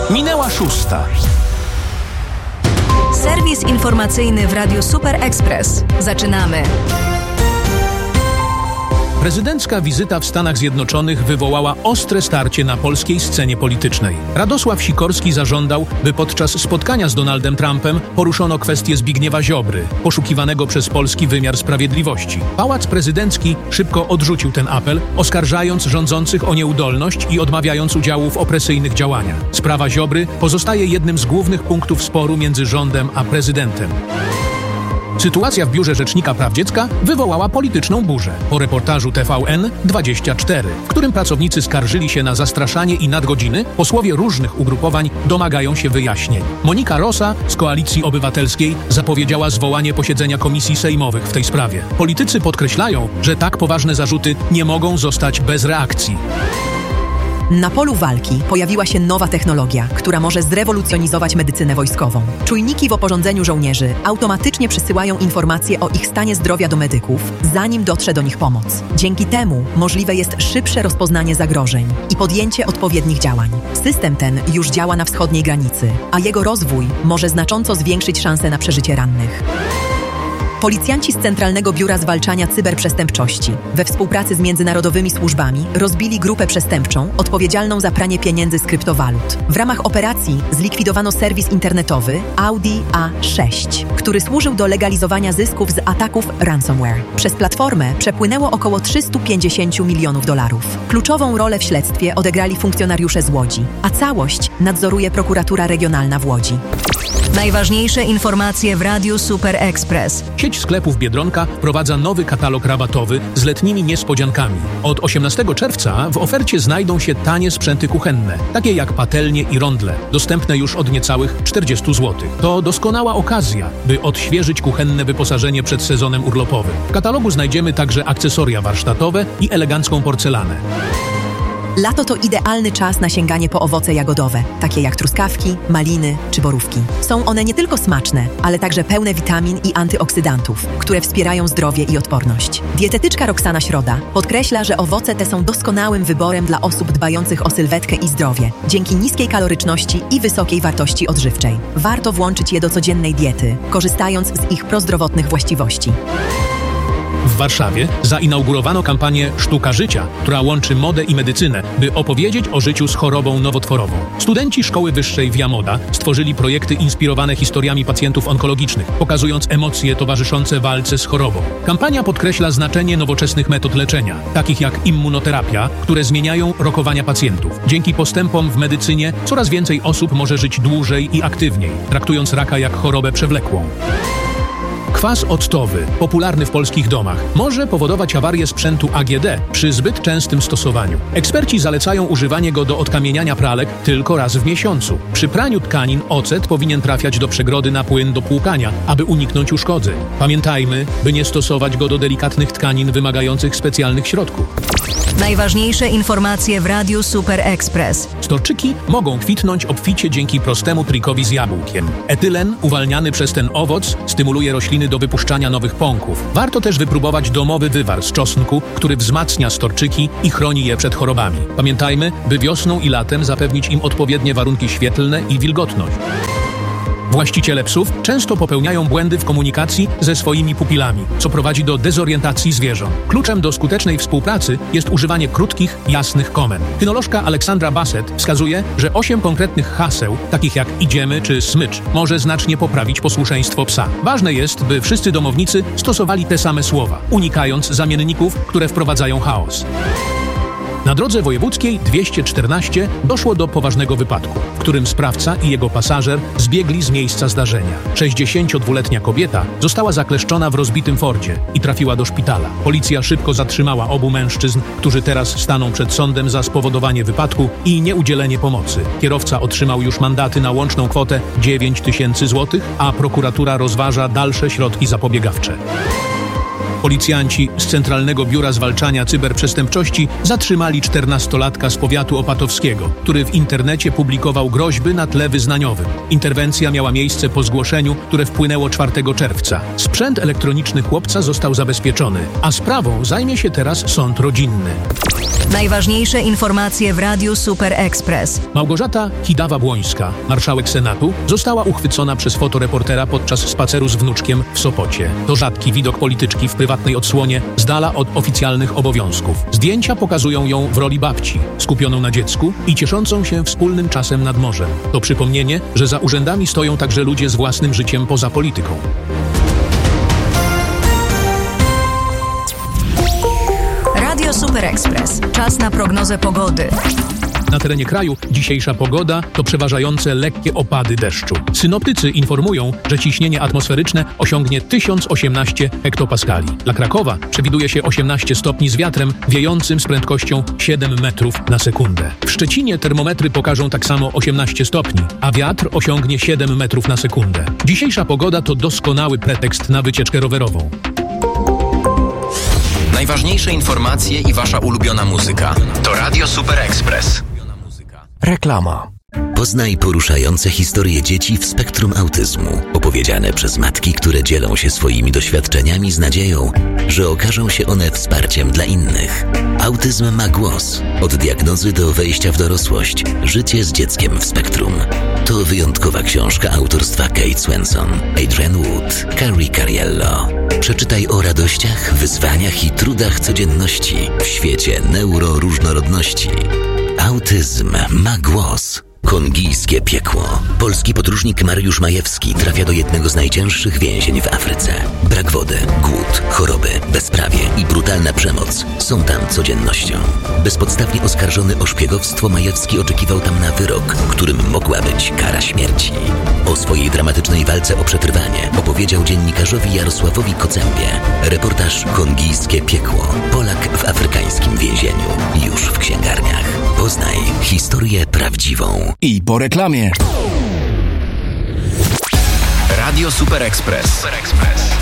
Minęła 6. Serwis informacyjny w Radiu Super Express. Zaczynamy. Prezydencka wizyta w Stanach Zjednoczonych wywołała ostre starcie na polskiej scenie politycznej. Radosław Sikorski zażądał, by podczas spotkania z Donaldem Trumpem poruszono kwestię Zbigniewa Ziobry, poszukiwanego przez polski wymiar sprawiedliwości. Pałac Prezydencki szybko odrzucił ten apel, oskarżając rządzących o nieudolność i odmawiając udziału w opresyjnych działaniach. Sprawa Ziobry pozostaje jednym z głównych punktów sporu między rządem a prezydentem. Sytuacja w Biurze Rzecznika Praw Dziecka wywołała polityczną burzę. Po reportażu TVN24, w którym pracownicy skarżyli się na zastraszanie i nadgodziny, posłowie różnych ugrupowań domagają się wyjaśnień. Monika Rosa z Koalicji Obywatelskiej zapowiedziała zwołanie posiedzenia komisji sejmowych w tej sprawie. Politycy podkreślają, że tak poważne zarzuty nie mogą zostać bez reakcji. Na polu walki pojawiła się nowa technologia, która może zrewolucjonizować medycynę wojskową. Czujniki w oporządzeniu żołnierzy automatycznie przesyłają informacje o ich stanie zdrowia do medyków, zanim dotrze do nich pomoc. Dzięki temu możliwe jest szybsze rozpoznanie zagrożeń i podjęcie odpowiednich działań. System ten już działa na wschodniej granicy, a jego rozwój może znacząco zwiększyć szanse na przeżycie rannych. Policjanci z Centralnego Biura Zwalczania Cyberprzestępczości we współpracy z międzynarodowymi służbami rozbili grupę przestępczą odpowiedzialną za pranie pieniędzy z kryptowalut. W ramach operacji zlikwidowano serwis internetowy Audi A6, który służył do legalizowania zysków z ataków ransomware. Przez platformę przepłynęło około $350 milionów. Kluczową rolę w śledztwie odegrali funkcjonariusze z Łodzi, a całość nadzoruje prokuratura regionalna w Łodzi. Najważniejsze informacje w Radiu Super Express. Sieć sklepów Biedronka wprowadza nowy katalog rabatowy z letnimi niespodziankami. Od 18 czerwca w ofercie znajdą się tanie sprzęty kuchenne, takie jak patelnie i rondle, dostępne już od niecałych 40 zł. To doskonała okazja, by odświeżyć kuchenne wyposażenie przed sezonem urlopowym. W katalogu znajdziemy także akcesoria warsztatowe i elegancką porcelanę. Lato to idealny czas na sięganie po owoce jagodowe, takie jak truskawki, maliny czy borówki. Są one nie tylko smaczne, ale także pełne witamin i antyoksydantów, które wspierają zdrowie i odporność. Dietetyczka Roxana Środa podkreśla, że owoce te są doskonałym wyborem dla osób dbających o sylwetkę i zdrowie, dzięki niskiej kaloryczności i wysokiej wartości odżywczej. Warto włączyć je do codziennej diety, korzystając z ich prozdrowotnych właściwości. W Warszawie zainaugurowano kampanię Sztuka Życia, która łączy modę i medycynę, by opowiedzieć o życiu z chorobą nowotworową. Studenci Szkoły Wyższej Via Moda stworzyli projekty inspirowane historiami pacjentów onkologicznych, pokazując emocje towarzyszące walce z chorobą. Kampania podkreśla znaczenie nowoczesnych metod leczenia, takich jak immunoterapia, które zmieniają rokowania pacjentów. Dzięki postępom w medycynie coraz więcej osób może żyć dłużej i aktywniej, traktując raka jak chorobę przewlekłą. Kwas octowy, popularny w polskich domach, może powodować awarię sprzętu AGD przy zbyt częstym stosowaniu. Eksperci zalecają używanie go do odkamieniania pralek tylko raz w miesiącu. Przy praniu tkanin ocet powinien trafiać do przegrody na płyn do płukania, aby uniknąć uszkodzeń. Pamiętajmy, by nie stosować go do delikatnych tkanin wymagających specjalnych środków. Najważniejsze informacje w Radiu Super Express. Storczyki mogą kwitnąć obficie dzięki prostemu trikowi z jabłkiem. Etylen uwalniany przez ten owoc stymuluje rośliny do wypuszczania nowych pąków. Warto też wypróbować domowy wywar z czosnku, który wzmacnia storczyki i chroni je przed chorobami. Pamiętajmy, by wiosną i latem zapewnić im odpowiednie warunki świetlne i wilgotność. Właściciele psów często popełniają błędy w komunikacji ze swoimi pupilami, co prowadzi do dezorientacji zwierząt. Kluczem do skutecznej współpracy jest używanie krótkich, jasnych komend. Kynolożka Aleksandra Bassett wskazuje, że 8 konkretnych haseł, takich jak idziemy czy smycz, może znacznie poprawić posłuszeństwo psa. Ważne jest, by wszyscy domownicy stosowali te same słowa, unikając zamienników, które wprowadzają chaos. Na drodze wojewódzkiej 214 doszło do poważnego wypadku, w którym sprawca i jego pasażer zbiegli z miejsca zdarzenia. 62-letnia kobieta została zakleszczona w rozbitym Fordzie i trafiła do szpitala. Policja szybko zatrzymała obu mężczyzn, którzy teraz staną przed sądem za spowodowanie wypadku i nieudzielenie pomocy. Kierowca otrzymał już mandaty na łączną kwotę 9 000 złotych, a prokuratura rozważa dalsze środki zapobiegawcze. Policjanci z Centralnego Biura Zwalczania Cyberprzestępczości zatrzymali 14-latka z powiatu opatowskiego, który w internecie publikował groźby na tle wyznaniowym. Interwencja miała miejsce po zgłoszeniu, które wpłynęło 4 czerwca. Sprzęt elektroniczny chłopca został zabezpieczony, a sprawą zajmie się teraz sąd rodzinny. Najważniejsze informacje w Radiu Super Express. Małgorzata Kidawa-Błońska, marszałek Senatu, została uchwycona przez fotoreportera podczas spaceru z wnuczkiem w Sopocie. To rzadki widok polityczki w prywatnej odsłonie, z dala od oficjalnych obowiązków. Zdjęcia pokazują ją w roli babci, skupioną na dziecku i cieszącą się wspólnym czasem nad morzem. To przypomnienie, że za urzędami stoją także ludzie z własnym życiem poza polityką. Radio Super Express. Czas na prognozę pogody. Na terenie kraju dzisiejsza pogoda to przeważające lekkie opady deszczu. Synoptycy informują, że ciśnienie atmosferyczne osiągnie 1018 hektopaskali. Dla Krakowa przewiduje się 18 stopni z wiatrem wiejącym z prędkością 7 metrów na sekundę. W Szczecinie termometry pokażą tak samo 18 stopni, a wiatr osiągnie 7 metrów na sekundę. Dzisiejsza pogoda to doskonały pretekst na wycieczkę rowerową. Najważniejsze informacje i wasza ulubiona muzyka. To Radio Super Express. Reklama. Poznaj poruszające historie dzieci w spektrum autyzmu, opowiedziane przez matki, które dzielą się swoimi doświadczeniami z nadzieją, że okażą się one wsparciem dla innych. Autyzm ma głos. Od diagnozy do wejścia w dorosłość. Życie z dzieckiem w spektrum. To wyjątkowa książka autorstwa Kate Swenson, Adrian Wood, Carrie Cariello. Przeczytaj o radościach, wyzwaniach i trudach codzienności w świecie neuroróżnorodności. Autyzm ma głos. Kongijskie piekło. Polski podróżnik Mariusz Majewski trafia do jednego z najcięższych więzień w Afryce. Brak wody, głód, choroby, bezprawie i brutalna przemoc są tam codziennością. Bezpodstawnie oskarżony o szpiegowstwo, Majewski oczekiwał tam na wyrok, którym mogła być kara śmierci. O swojej dramatycznej walce o przetrwanie opowiedział dziennikarzowi Jarosławowi Kocębie. Reportaż Kongijskie piekło. Polak w afrykańskim więzieniu. Już w księgarniach. Poznaj historię prawdziwą. I po reklamie. Radio Super Express.